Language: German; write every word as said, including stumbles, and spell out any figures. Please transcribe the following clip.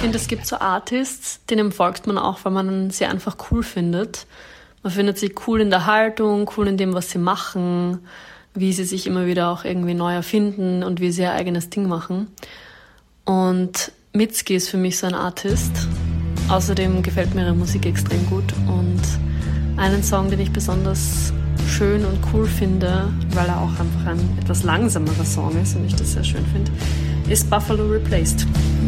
finde, es gibt so Artists, denen folgt man auch, weil man sie einfach cool findet. Man findet sie cool in der Haltung, cool in dem, was sie machen, wie sie sich immer wieder auch irgendwie neu erfinden und wie sie ihr eigenes Ding machen. Und Mitski ist für mich so ein Artist. Außerdem gefällt mir ihre Musik extrem gut. Und einen Song, den ich besonders schön und cool finde, weil er auch einfach ein etwas langsamerer Song ist und ich das sehr schön finde, ist Buffalo Replaced.